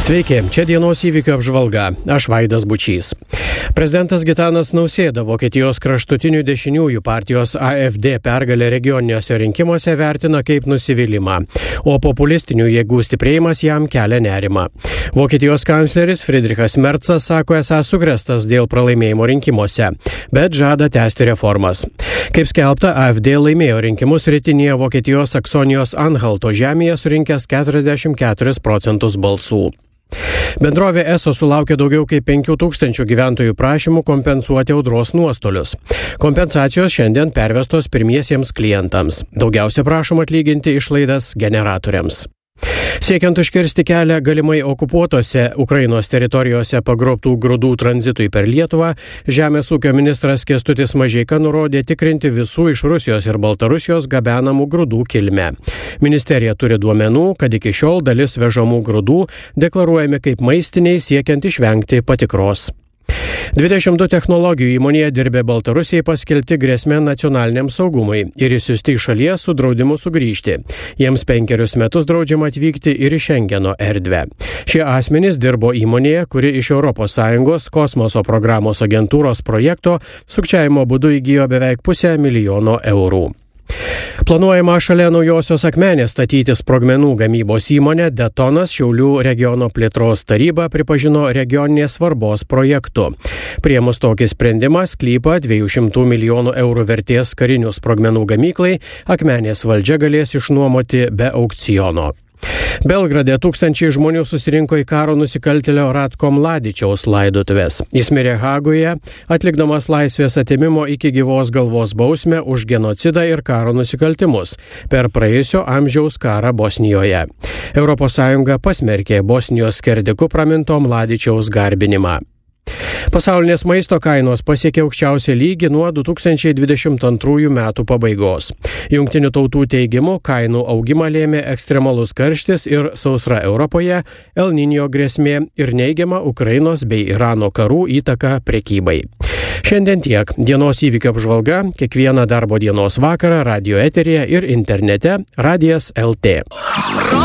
Sveiki, čia dienos įvykių apžvalga. Aš Vaidas Bučys. Prezidentas Gitanas Nausėda Vokietijos kraštutinių dešiniųjų partijos AfD pergalę regioniniuose rinkimuose vertina kaip nusivylimą, o populistinių jėgų stiprėjimas jam kelia nerimą. Vokietijos kancleris Friedrichas Merzas sako esąs sukrėstas dėl pralaimėjimo rinkimuose, bet žada tęsti reformas. Kaip skelbta, AfD laimėjo rinkimus rytinėje Vokietijos Saksonijos Anhalto žemėje surinkęs 44% balsų. Bendrovė ESO sulaukė daugiau kaip 5000 gyventojų prašymų kompensuoti audros nuostolius. Kompensacijos šiandien pervestos pirmiesiems klientams. Daugiausia prašoma atlyginti išlaidas generatoriams. Siekiant užkirsti kelią galimai okupuotose Ukrainos teritorijose pagrobtų grūdų tranzitui per Lietuvą, Žemės ūkio ministras Kęstutis Mažeika nurodė tikrinti visų iš Rusijos ir Baltarusijos gabenamų grūdų kilmę. Ministerija turi duomenų, kad iki šiol dalis vežamų grūdų deklaruojami kaip maistiniai siekiant išvengti patikros. 22 technologijų įmonėje dirbę Baltarusijai paskelbti grėsmė nacionaliniam saugumui ir išsiųsti iš šalies su draudimu sugrįžti. Jiems 5 metus draudžiama atvykti ir į Šengeno erdvę. Šie asmenys dirbo įmonėje, kuri iš ES kosmoso programos agentūros projekto sukčiavimo būdu įgijo beveik 500 000 eurų. Planuojama šalia Naujosios Akmenės statyti sprogmenų gamybos įmonę Detonas Šiaulių regiono plėtros taryba pripažino regioninės svarbos projektu. Priėmus tokį sprendimą, sklypą 200 000 eurų vertės karinių sprogmenų gamyklai Akmenės valdžia galės išnuomoti be aukciono. Belgrade tūkstančiai žmonių susirinko į karo nusikaltėlio Ratko Mladičiaus laidotuves. Jis mirė Hagoje, atlikdamas laisvės atėmimo iki gyvos galvos bausmę už genocidą ir karo nusikaltimus per praėjusio amžiaus karą Bosnijoje. ES pasmerkė Bosnijos skerdiku praminto Mladičiaus garbinimą. Pasaulinės maisto kainos pasiekė aukščiausią lygį nuo 2022 metų pabaigos. Jungtinių tautų teigimu, kainų augimą lėmė ekstremalus karštis ir sausra Europoje, El Niño grėsmė ir neigiama Ukrainos bei Irano karų įtaka prekybai. Šiandien tiek. Dienos įvykių apžvalga kiekvieną darbo dienos vakarą radio eteryje ir internete Radijas LT.